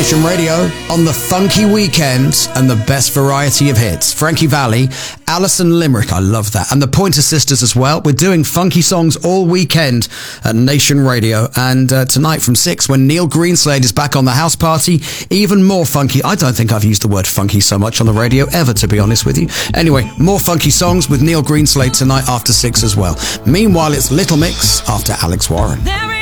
Nation Radio on the funky weekend and the best variety of hits. Frankie Valli, Alison Limerick, I love that, and the Pointer Sisters as well. We're doing funky songs all weekend at Nation Radio, and tonight from 6 when Neil Greenslade is back on the house party, even more funky. I don't think I've used the word funky so much on the radio ever, to be honest with you. Anyway, more funky songs with Neil Greenslade tonight after 6 as well. Meanwhile, it's Little Mix after Alex Warren.